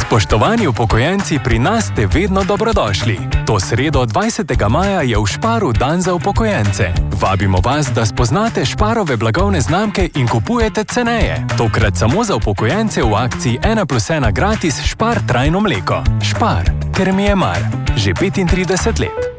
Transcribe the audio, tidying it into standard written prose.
Spoštovani upokojenci, pri nas ste vedno dobrodošli. To sredo 20. maja je v Sparu dan za upokojence. Vabimo vas, da spoznate Sparove blagovne znamke in kupujete ceneje. Tokrat samo za upokojence v akciji 1+1 gratis Spar trajno mleko. Spar, ker mi je mar. Že 35 let.